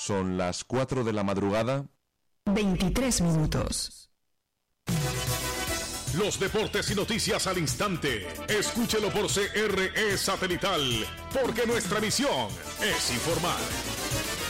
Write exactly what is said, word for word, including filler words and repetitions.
Son las cuatro de la madrugada. veintitrés minutos. Los deportes y noticias al instante. Escúchelo por C R E Satelital, porque nuestra misión es informar.